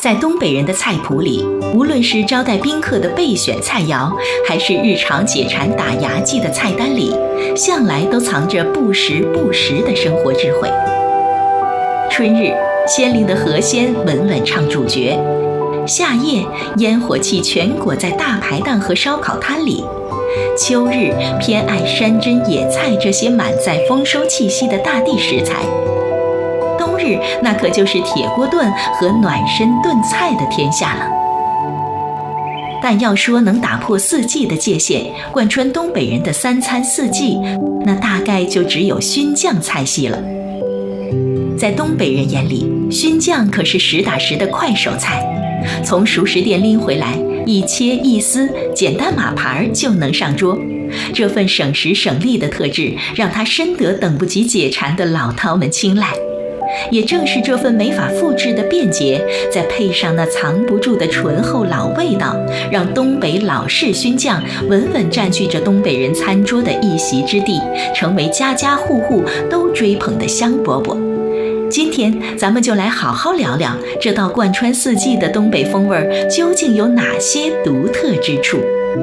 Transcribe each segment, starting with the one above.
在东北人的菜谱里，无论是招待宾客的备选菜肴，还是日常解馋打牙祭的菜单里，向来都藏着不时不食的生活智慧。春日，鲜灵的河鲜稳稳唱主角；夏夜，烟火气全裹在大排档和烧烤摊里；秋日，偏爱山珍野菜这些满载丰收气息的大地食材；冬日，那可就是铁锅炖和暖身炖菜的天下了。但要说能打破四季的界限，贯穿东北人的三餐四季，那大概就只有熏酱菜系了。在东北人眼里，熏酱可是实打实的快手菜，从熟食店拎回来，一切一撕，简单码盘就能上桌。这份省时省力的特质，让它深得等不及解馋的老饕们青睐。也正是这份没法复制的便捷，再配上那藏不住的醇厚老味道，让东北老式熏酱稳稳占据着东北人餐桌的一席之地，成为家家户户都追捧的香饽饽。今天咱们就来好好聊聊这道贯穿四季的东北风味究竟有哪些独特之处。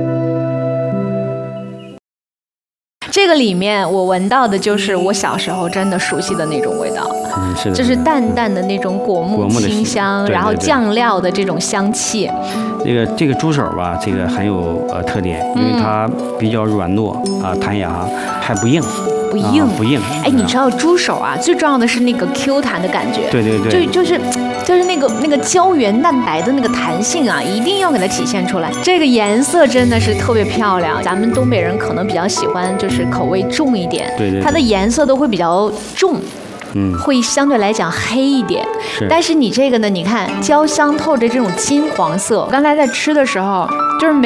这个里面我闻到的就是我小时候真的熟悉的那种味道， 是的， 就是淡淡的那种果木清香，然后酱料的这种香气。 这个猪手吧，这个很有特点，因为它比较软糯啊，弹牙，还不硬。 不硬， 不硬。 哎，你知道猪手啊，最重要的是那个 Q 弹的感觉。 对对对， 就是那个胶原蛋白的那个弹性啊，一定要给它体现出来。这个颜色真的是特别漂亮。咱们东北人可能比较喜欢就是口味重一点，对，它的颜色都会比较重。会相对来讲黑一点，但是你这个呢，你看焦香透着这种金黄色。刚才在吃的时候，就是